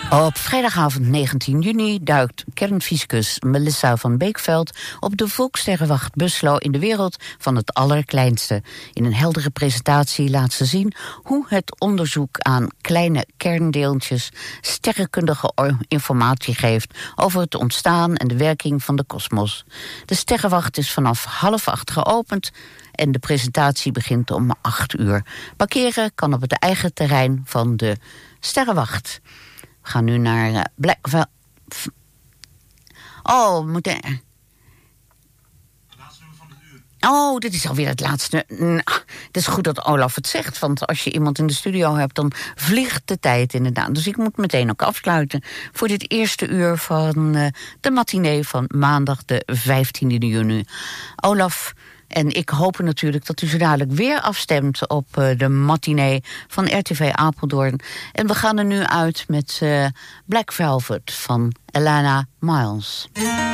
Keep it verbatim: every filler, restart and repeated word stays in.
Op vrijdagavond negentien juni duikt kernfysicus Melissa van Beekveld op de Volkssterrenwacht Buslo in de wereld van het allerkleinste. In een heldere presentatie laat ze zien hoe het onderzoek aan kleine kerndeeltjes sterrenkundige informatie geeft over het ontstaan en de werking van de kosmos. De Sterrenwacht is vanaf half acht geopend en de presentatie begint om acht uur. Parkeren kan op het eigen terrein van de Sterrenwacht. We gaan nu naar uh, Black... Oh, we moeten... Het laatste nummer van het uur. Oh, dit is alweer het laatste. Nou, het is goed dat Olaf het zegt, want als je iemand in de studio hebt, dan vliegt de tijd inderdaad. Dus ik moet meteen ook afsluiten voor dit eerste uur van uh, de matinee van maandag de vijftiende juni. Olaf en ik hopen natuurlijk dat u zo dadelijk weer afstemt op uh, de matinee van R T V Apeldoorn. En we gaan er nu uit met uh, Black Velvet van Alannah Myles.